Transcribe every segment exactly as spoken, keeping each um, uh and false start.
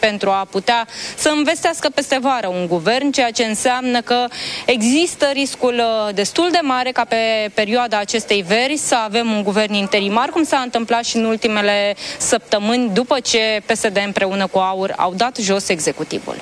pentru a putea să învestească peste vară un guvern, ceea ce înseamnă că există riscul destul de mare ca pe perioada acestei veri să avem un guvern interimar, cum s-a întâmplat și în ultimele săptămâni, după ce P S D împreună cu AUR au dat jos executivul.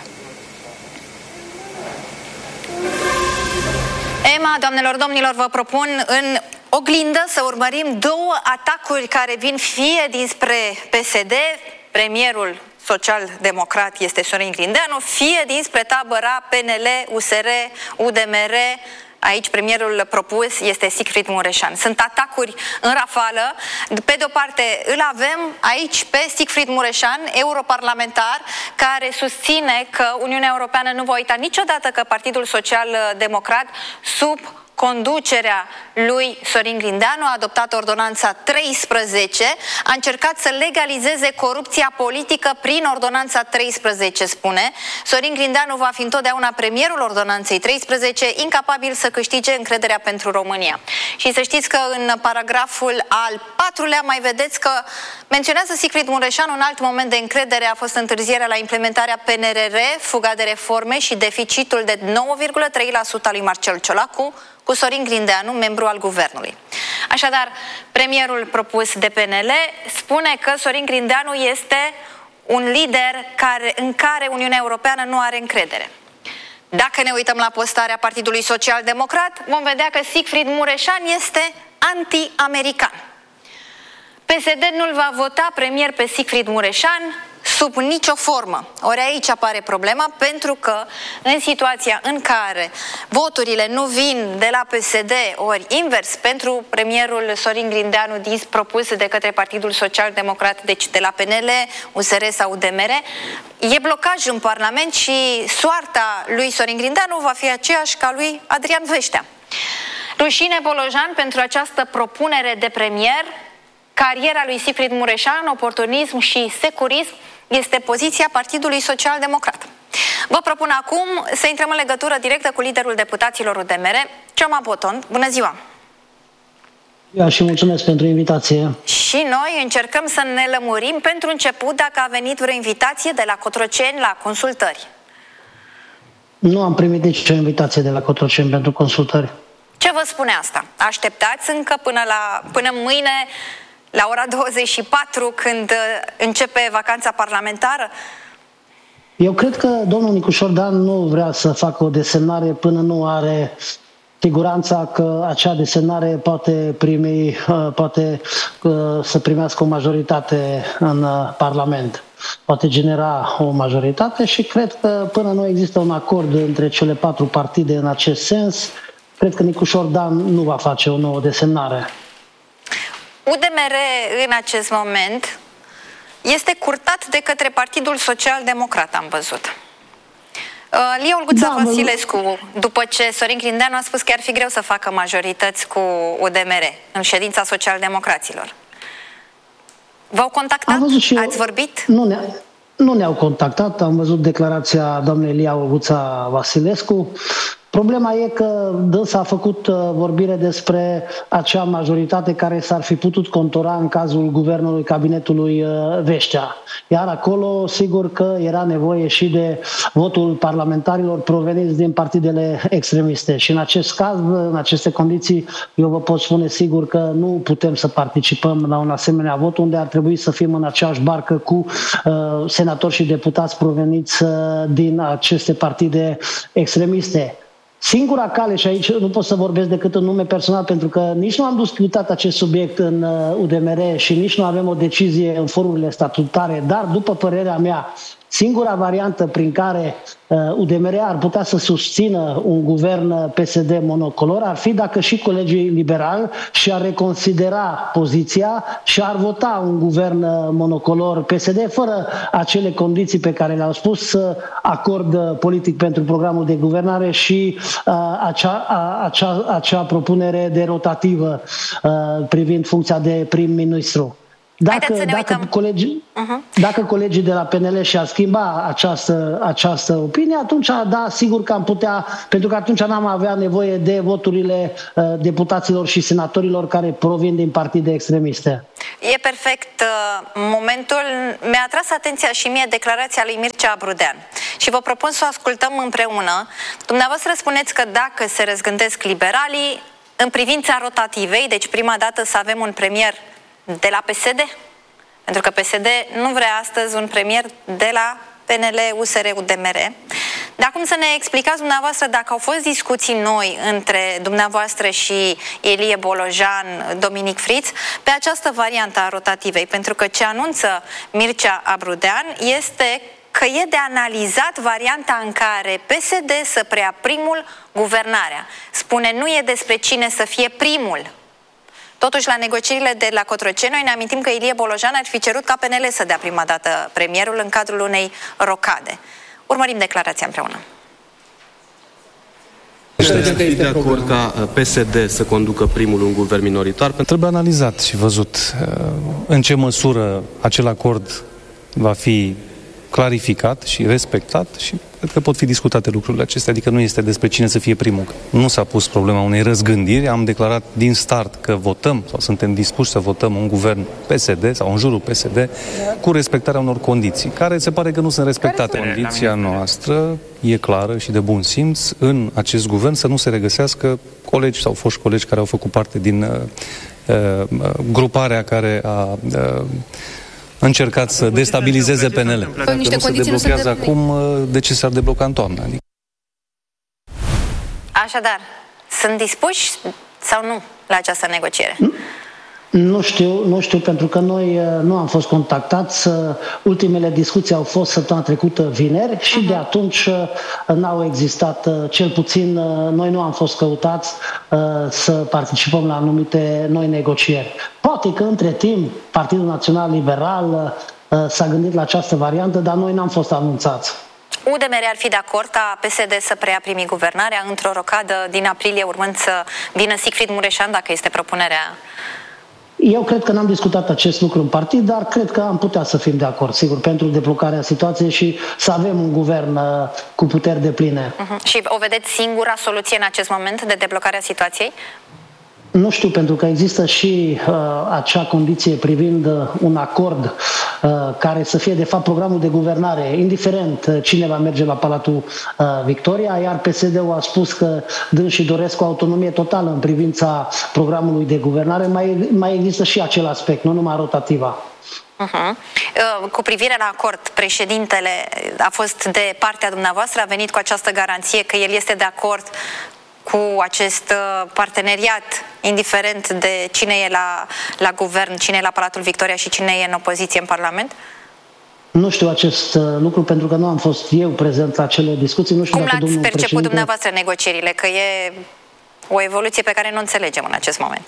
Emma, doamnelor, domnilor, vă propun în oglindă să urmărim două atacuri care vin fie dinspre P S D, premierul social-democrat este Sorin Grindeanu, fie dinspre tabăra P N L, U S R, U D M R. Aici premierul propus este Siegfried Mureșan. Sunt atacuri în rafală. Pe de o parte îl avem aici pe Siegfried Mureșan, europarlamentar, care susține că Uniunea Europeană nu va uita niciodată că Partidul Social Democrat, sub conducerea lui Sorin Grindeanu, a adoptat ordonanța treisprezece, a încercat să legalizeze corupția politică prin ordonanța treisprezece, spune. Sorin Grindeanu va fi întotdeauna premierul ordonanței treisprezece, incapabil să câștige încrederea pentru România. Și să știți că în paragraful al patrulea mai vedeți că menționează Siegfried Mureșan un alt moment de încredere a fost întârzierea la implementarea P N R R, fuga de reforme și deficitul de nouă virgulă trei la sută al lui Marcel Ciolacu, cu Sorin Grindeanu, membru al guvernului. Așadar, premierul propus de P N L spune că Sorin Grindeanu este un lider care, în care Uniunea Europeană nu are încredere. Dacă ne uităm la postarea Partidului Social Democrat, vom vedea că Siegfried Mureșan este anti-american. P S D nu-l va vota premier pe Siegfried Mureșan sub nicio formă. Ori aici apare problema, pentru că în situația în care voturile nu vin de la P S D, ori invers, pentru premierul Sorin Grindeanu propus de către Partidul Social Democrat, deci de la P N L, U S R sau U D M R, e blocaj în Parlament și soarta lui Sorin Grindeanu va fi aceeași ca lui Adrian Veștea. Rușine Bolojan pentru această propunere de premier. Cariera lui Siegfried Mureșan, oportunism și securism este poziția Partidului Social Democrat. Vă propun acum să intrăm în legătură directă cu liderul deputaților U D M R, Cioma Botond. Bună ziua! Eu și mulțumesc pentru invitație. Și noi încercăm să ne lămurim pentru început dacă a venit vreo invitație de la Cotroceni la consultări. Nu am primit nicio invitație de la Cotroceni pentru consultări. Ce vă spune asta? Așteptați încă până, la, până mâine la ora douăzeci și patru, când începe vacanța parlamentară? Eu cred că domnul Nicușor Dan nu vrea să facă o desemnare până nu are siguranța că acea desemnare poate primi, poate să primească o majoritate în Parlament. Poate genera o majoritate și cred că până nu există un acord între cele patru partide în acest sens, cred că Nicușor Dan nu va face o nouă desemnare. U D M R în acest moment este curtat de către Partidul Social Democrat, am văzut. Lia Olguța da, Vasilescu, după ce Sorin Grindeanu a spus că ar fi greu să facă majorități cu U D M R în ședința social-democraților. V-au contactat? Ați vorbit? Nu ne Nu ne-au contactat, am văzut declarația doamnei Lia Olguța Vasilescu. Problema e că dânsa a făcut vorbire despre acea majoritate care s-ar fi putut contura în cazul guvernului cabinetului Veștea. Iar acolo, sigur că era nevoie și de votul parlamentarilor proveniți din partidele extremiste. Și în acest caz, în aceste condiții, eu vă pot spune sigur că nu putem să participăm la un asemenea vot, unde ar trebui să fim în aceeași barcă cu uh, senatori și deputați proveniți uh, din aceste partide extremiste. Singura cale, și aici nu pot să vorbesc decât în nume personal, pentru că nici nu am discutat acest subiect în U D M R și nici nu avem o decizie în forurile statutare, dar după părerea mea, singura variantă prin care U D M R ar putea să susțină un guvern P S D monocolor ar fi dacă și colegii liberali și-ar reconsidera poziția și ar vota un guvern monocolor P S D fără acele condiții pe care le-au spus, acord politic pentru programul de guvernare și uh, acea, a, acea, acea propunere de rotativă uh, privind funcția de prim-ministru. Dacă, dacă, colegii, uh-huh. dacă colegii de la P N L și-ar schimba această, această opinie, atunci, da, sigur că am putea, pentru că atunci n-am avea nevoie de voturile uh, deputaților și senatorilor care provin din partide extremiste. E perfect uh, momentul. Mi-a atras atenția și mie declarația lui Mircea Abrudean. Și vă propun să o ascultăm împreună. Dumneavoastră spuneți că dacă se răzgândesc liberalii, în privința rotativei, deci prima dată să avem un premier de la P S D? Pentru că P S D nu vrea astăzi un premier de la P N L, U S R, U D M R. Dar acum să ne explicați dumneavoastră dacă au fost discuții noi între dumneavoastră și Ilie Bolojan, Dominic Friț, pe această variantă a rotativei. Pentru că ce anunță Mircea Abrudean este că e de analizat varianta în care P S D să preia primul guvernarea. Spune, nu e despre cine să fie primul. Totuși, la negocierile de la Cotroceni, noi ne amintim că Ilie Bolojan ar fi cerut ca P N L să dea prima dată premierul în cadrul unei rocade. Urmărim declarația împreună. Este de acord ca P S D să conducă primul un guvern minoritar? Trebuie analizat și văzut în ce măsură acel acord va fi clarificat și respectat și cred că pot fi discutate lucrurile acestea, adică nu este despre cine să fie primul. Nu s-a pus problema unei răzgândiri, am declarat din start că votăm sau suntem dispuși să votăm un guvern P S D sau în jurul P S D cu respectarea unor condiții, care se pare că nu sunt respectate. Condiția noastră e clară și de bun simț în acest guvern să nu se regăsească colegi sau foști colegi care au făcut parte din uh, uh, gruparea care a uh, încercat să destabilizeze P N L. Dacă nu se deblochează acum, de ce s-ar debloca în toamnă? Așadar, sunt dispuși sau nu la această negociere? Nu știu, nu știu, pentru că noi nu am fost contactați. Ultimele discuții au fost săptămâna trecută vineri și uh-huh. de atunci n-au existat, cel puțin noi nu am fost căutați să participăm la anumite noi negocieri. Poate că între timp Partidul Național Liberal s-a gândit la această variantă, dar noi n-am fost anunțați. U D M R ar fi de acord ca P S D să preia primii guvernarea într-o rocadă din aprilie, urmând să vină Siegfried Mureșan, dacă este propunerea? Eu cred că n-am discutat acest lucru în partid, dar cred că am putea să fim de acord, sigur, pentru deblocarea situației și să avem un guvern uh, cu puteri depline. Uh-huh. Și o vedeți singura soluție în acest moment de deblocarea situației? Nu știu, pentru că există și uh, acea condiție privind uh, un acord uh, care să fie de fapt programul de guvernare, indiferent uh, cine va merge la Palatul uh, Victoria, iar P S D-ul a spus că dânsii doresc o autonomie totală în privința programului de guvernare. Mai, mai există și acel aspect, nu numai rotativa. Uh-huh. Uh, cu privire la acord, președintele a fost de partea dumneavoastră, a venit cu această garanție că el este de acord cu acest parteneriat, indiferent de cine e la, la guvern, cine e la Palatul Victoria și cine e în opoziție în Parlament? Nu știu acest lucru pentru că nu am fost eu prezent la acele discuții. Nu știu Cum dacă l-ați perceput președinte... dumneavoastră negocierile? Că e o evoluție pe care nu înțelegem în acest moment.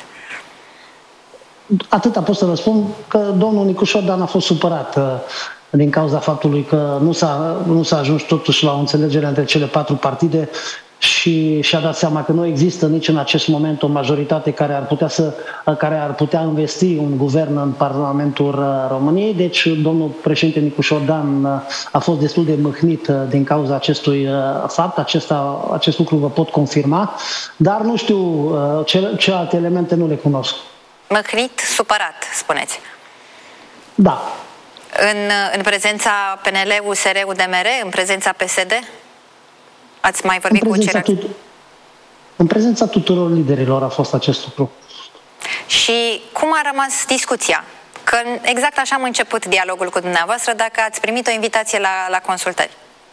Atâta pot să vă spun că domnul Nicușor Dan a fost supărat din cauza faptului că nu s-a, nu s-a ajuns totuși la o înțelegere între cele patru partide și și-a dat seama că nu există nici în acest moment o majoritate care ar putea să care ar putea investi un guvern în Parlamentul României. Deci domnul președinte Nicușor Dan a fost destul de mâhnit din cauza acestui fapt. Acesta, acest lucru vă pot confirma, dar nu știu, celelalte elemente nu le cunosc. Mâhnit, supărat, spuneți. Da. În, în prezența P N L, U S R, U D M R, în prezența P S D? Ați mai vorbit cu ceilalți? În prezența tuturor liderilor a fost acest lucru. Și cum a rămas discuția? Că exact așa am început dialogul cu dumneavoastră, dacă ați primit o invitație la, la consultări.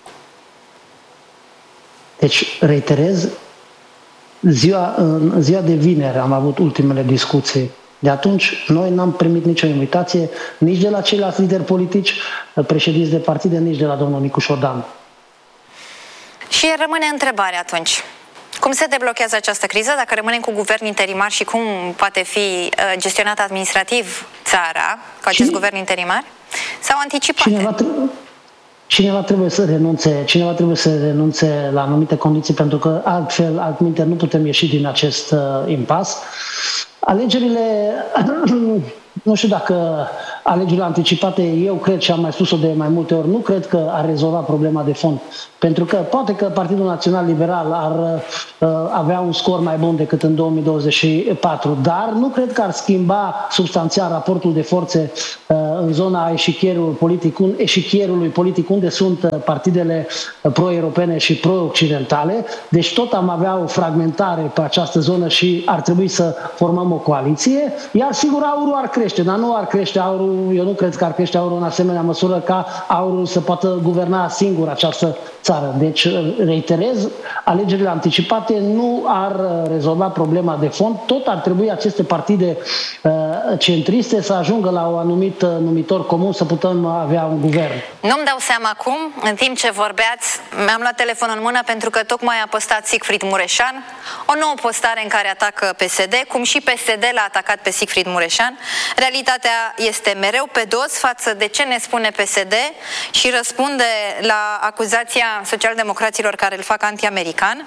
Deci, reiterez, ziua, în ziua de vineri am avut ultimele discuții. De atunci, noi n-am primit nicio invitație, nici de la ceilalți lideri politici, președinți de partide, nici de la domnul Nicușor Dan. Și rămâne întrebarea atunci. Cum se deblochează această criză? Dacă rămânem cu guvern interimar și cum poate fi gestionată administrativ țara cu acest și guvern interimar? Sau anticipate? Cineva, trebuie, cineva trebuie să renunțe, cineva trebuie să renunțe la anumite condiții, pentru că altfel, altminte, nu putem ieși din acest uh, impas. Alegerile, nu știu dacă alegerile anticipate, eu cred și am mai spus-o de mai multe ori, nu cred că ar rezolva problema de fond. Pentru că poate că Partidul Național Liberal ar uh, avea un scor mai bun decât în două mii douăzeci și patru, dar nu cred că ar schimba substanțial raportul de forțe uh, în zona eșichierului politic, eșichierului politic unde sunt uh, partidele uh, pro-europene și pro-occidentale. Deci tot am avea o fragmentare pe această zonă și ar trebui să formăm o coaliție, iar sigur aurul ar crește, dar nu ar crește aurul, eu nu cred că ar crește aurul în asemenea măsură ca aurul să poată guverna singur această țară. Deci, reiterez, alegerile anticipate nu ar rezolva problema de fond, tot ar trebui aceste partide uh, centriste să ajungă la un anumit numitor comun să putem avea un guvern. Nu-mi dau seama acum, în timp ce vorbeați, mi-am luat telefonul în mână pentru că tocmai a postat Siegfried Mureșan o nouă postare în care atacă P S D, cum și P S D l-a atacat pe Siegfried Mureșan. Realitatea este mereu pe dos față de ce ne spune P S D și răspunde la acuzația socialdemocraților care îl fac anti-american.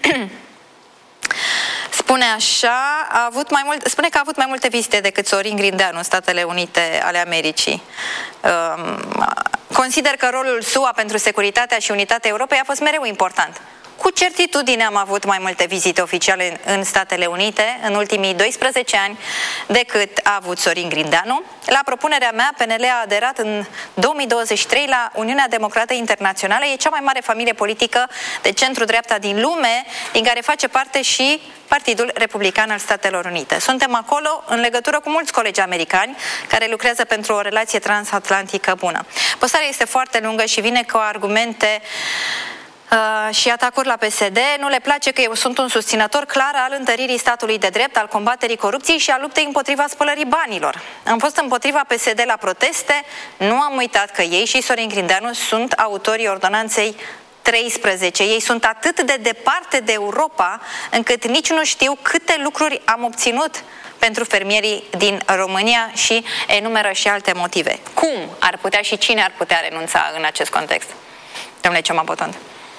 Spune așa, a avut mai mult, spune că a avut mai multe vizite decât Sorin Grindeanu în Statele Unite ale Americii. Um, consider că rolul S U A pentru securitatea și unitatea Europei a fost mereu important. Cu certitudine am avut mai multe vizite oficiale în Statele Unite în ultimii doisprezece ani decât a avut Sorin Grindeanu. La propunerea mea, P N L a aderat în două mii douăzeci și trei la Uniunea Democrată Internațională. E cea mai mare familie politică de centru-dreapta din lume, din care face parte și Partidul Republican al Statelor Unite. Suntem acolo în legătură cu mulți colegi americani care lucrează pentru o relație transatlantică bună. Postarea este foarte lungă și vine cu argumente Uh, și atacuri la P S D. Nu le place că eu sunt un susținător clar al întăririi statului de drept, al combaterii corupției și a luptei împotriva spălării banilor. Am fost împotriva P S D la proteste, nu am uitat că ei și Sorin Grindeanu sunt autorii ordonanței treisprezece. Ei sunt atât de departe de Europa încât nici nu știu câte lucruri am obținut pentru fermierii din România și enumeră și alte motive. Cum ar putea și cine ar putea renunța în acest context? Domnule Cioma-Botond.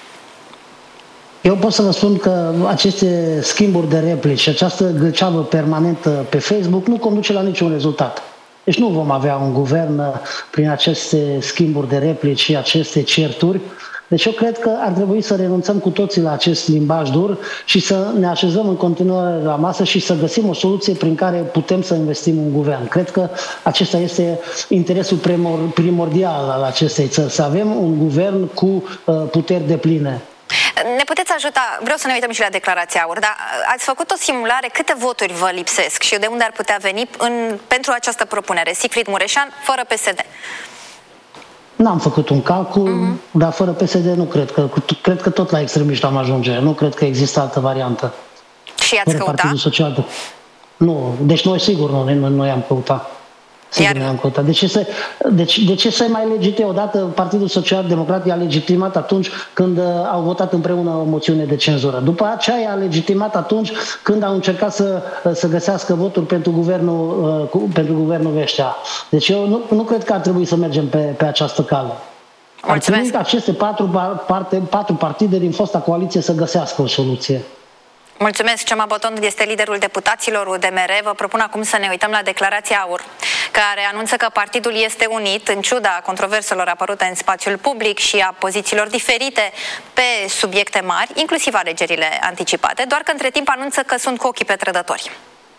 Eu pot să vă spun că aceste schimburi de replici și această gâlceavă permanentă pe Facebook nu conduce la niciun rezultat. Deci nu vom avea un guvern prin aceste schimburi de replici și aceste certuri. Deci eu cred că ar trebui să renunțăm cu toții la acest limbaj dur și să ne așezăm în continuare la masă și să găsim o soluție prin care putem să investim un guvern. Cred că acesta este interesul primordial al acestei țări, să avem un guvern cu puteri depline. Ne puteți ajuta, vreau să ne uităm și la declarația AUR, dar ați făcut o simulare, câte voturi vă lipsesc și de unde ar putea veni în, pentru această propunere? Siegfried Mureșan, fără P S D. N-am făcut un calcul, uh-huh. dar fără P S D nu cred că, cred că tot la extremiști am ajunge, nu cred că există altă variantă. Și ați căutat? Social. Nu, deci noi sigur nu, noi, noi am căutat. Sigur Iar... am căutat. De ce, să, de, de ce să mai legitime? Odată Partidul Social Democrat i-a legitimat atunci când uh, au votat împreună o moțiune de cenzură. După aceea i-a legitimat atunci când au încercat să, uh, să găsească voturi pentru guvernul, uh, cu, pentru guvernul Veștea. Deci eu nu, nu cred că ar trebui să mergem pe, pe această cale. Ar trebui ca aceste patru, parte, patru partide din fosta coaliție să găsească o soluție. Mulțumesc. Cioma-Botond este liderul deputaților U D M R. Vă propun acum să ne uităm la declarația AUR, care anunță că partidul este unit în ciuda controverselor apărute în spațiul public și a pozițiilor diferite pe subiecte mari, inclusiv alegerile anticipate, doar că între timp anunță că sunt cu ochii pe trădători.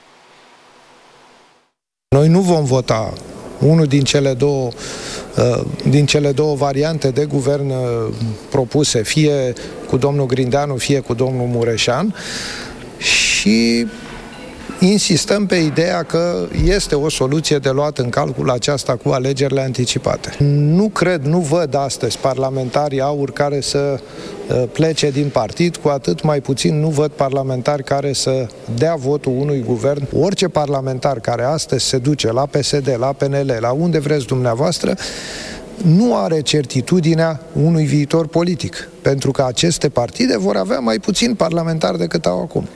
Noi nu vom vota unul din cele două din cele două variante de guvern propuse, fie cu domnul Grindeanu, fie cu domnul Mureșan, și insistăm pe ideea că este o soluție de luat în calcul aceasta cu alegerile anticipate. Nu cred, nu văd astăzi parlamentarii AUR care să plece din partid, cu atât mai puțin nu văd parlamentari care să dea votul unui guvern. Orice parlamentar care astăzi se duce la P S D, la P N L, la unde vreți dumneavoastră, nu are certitudinea unui viitor politic, pentru că aceste partide vor avea mai puțin parlamentari decât au acum.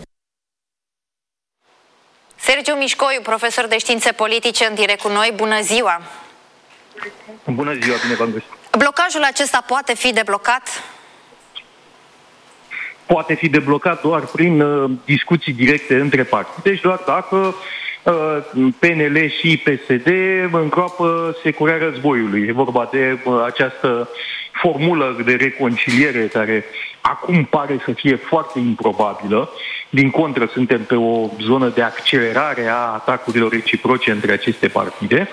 Sergiu Mișcoiu, profesor de științe politice, în direct cu noi. Bună ziua! Bună ziua, bine v-am găsit! Blocajul acesta poate fi deblocat? Poate fi deblocat doar prin uh, discuții directe între partide și doar dacă P N L și P S D îngroapă securea războiului. E vorba de această formulă de reconciliere care acum pare să fie foarte improbabilă. Din contră, suntem pe o zonă de accelerare a atacurilor reciproce între aceste partide.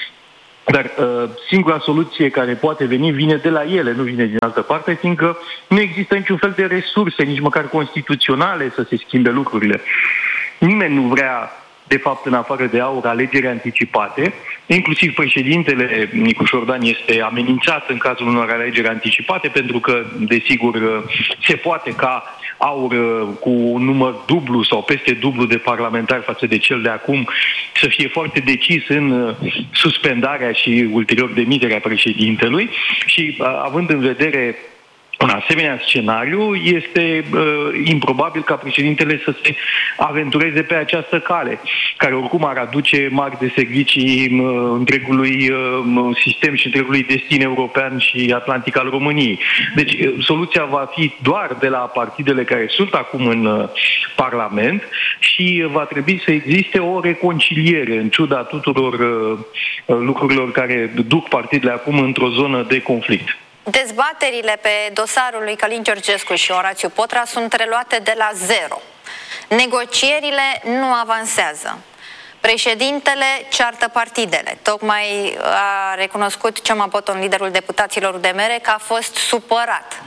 Dar uh, singura soluție care poate veni vine de la ele, nu vine din altă parte, fiindcă nu există niciun fel de resurse, nici măcar constituționale, să se schimbe lucrurile. Nimeni nu vrea, de fapt, în afară de AUR, alegeri anticipate. Inclusiv președintele Nicușor Dan este amenințat în cazul unor alegeri anticipate, pentru că, desigur, se poate ca AUR cu un număr dublu sau peste dublu de parlamentari față de cel de acum să fie foarte decis în suspendarea și ulterior demiterea președintelui și, având în vedere un asemenea scenariu, este uh, improbabil ca președintele să se aventureze pe această cale, care oricum ar aduce mari de servicii uh, întregului uh, sistem și întregului destin european și atlantic al României. Deci uh, soluția va fi doar de la partidele care sunt acum în uh, Parlament și uh, va trebui să existe o reconciliere în ciuda tuturor uh, lucrurilor care duc partidele acum într-o zonă de conflict. Dezbaterile pe dosarul lui Călin Georgescu și Orațiu Potra sunt reluate de la zero. Negocierile nu avansează. Președintele ceartă partidele. Tocmai a recunoscut Cioma Boton, liderul deputaților U D M R, că a fost supărat,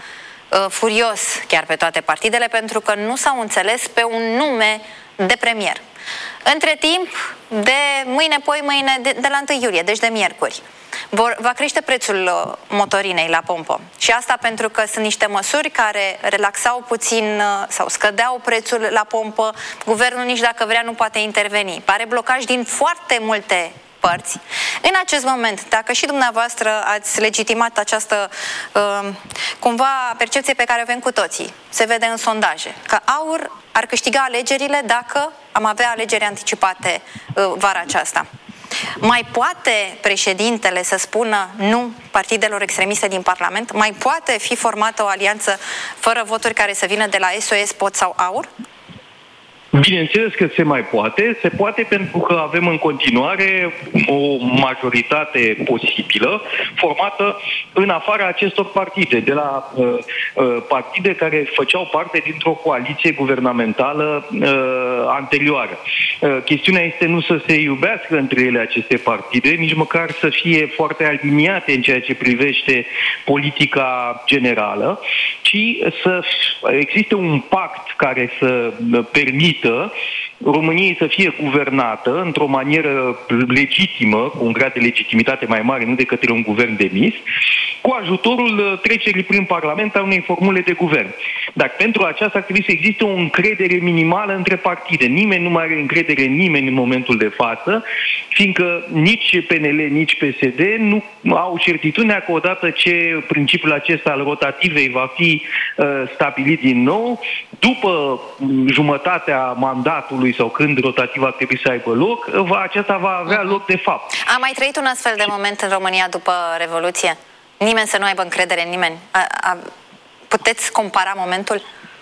furios chiar pe toate partidele, pentru că nu s-au înțeles pe un nume de premier. Între timp, de mâine, poi mâine, de, de la întâi iulie, deci de miercuri, vor, va crește prețul motorinei la pompă. Și asta pentru că sunt niște măsuri care relaxau puțin sau scădeau prețul la pompă. Guvernul nici dacă vrea nu poate interveni. Pare blocaj din foarte multe părți. În acest moment, dacă și dumneavoastră ați legitimat această uh, cumva percepție pe care o avem cu toții, se vede în sondaje, că AUR ar câștiga alegerile dacă am avea alegeri anticipate uh, vara aceasta. Mai poate președintele să spună nu partidelor extremiste din Parlament? Mai poate fi formată o alianță fără voturi care să vină de la S O S, Pot sau AUR? Bineînțeles că se mai poate. Se poate pentru că avem în continuare o majoritate posibilă formată în afara acestor partide, de la uh, uh, partide care făceau parte dintr-o coaliție guvernamentală uh, anterioară. Uh, chestiunea este nu să se iubească între ele aceste partide, nici măcar să fie foarte aliniate în ceea ce privește politica generală, ci să existe un pact care să permită României să fie guvernată într-o manieră legitimă, cu un grad de legitimitate mai mare, nu de către un guvern demis, cu ajutorul trecerii prin Parlament a unei formule de guvern. Dar pentru aceasta ar trebui să existe o încredere minimală între partide. Nimeni nu mai are încredere în nimeni în momentul de față, fiindcă nici P N L, nici P S D nu au certitudinea că odată ce principiul acesta al rotativei va fi uh, stabilit din nou, după jumătatea mandatului sau când rotativa ar trebui să aibă loc, va, acesta va avea loc de fapt. A mai trăit un astfel de moment în România după Revoluție? Nimeni să nu aibă încredere în nimeni? A, a, puteți compara momentul?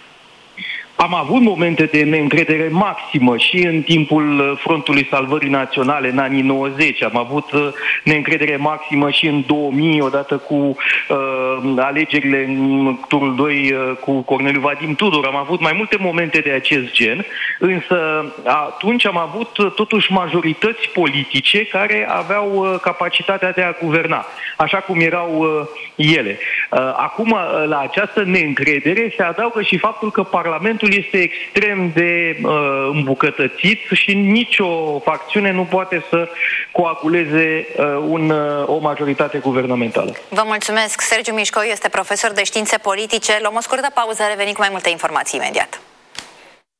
Am avut momente de neîncredere maximă și în timpul Frontului Salvării Naționale în anii nouăzeci. Am avut neîncredere maximă și în două mii, odată cu uh, alegerile în turul doi uh, cu Corneliu Vadim Tudor. Am avut mai multe momente de acest gen, însă atunci am avut totuși majorități politice care aveau uh, capacitatea de a guverna, așa cum erau uh, ele. Uh, acum, uh, la această neîncredere se adaugă și faptul că Parlamentul este extrem de uh, îmbucătățit și nicio facțiune nu poate să coaguleze uh, un, uh, o majoritate guvernamentală. Vă mulțumesc. Sergiu Mișcoi este profesor de științe politice. Luăm o scurtă pauză, revenim cu mai multe informații imediat.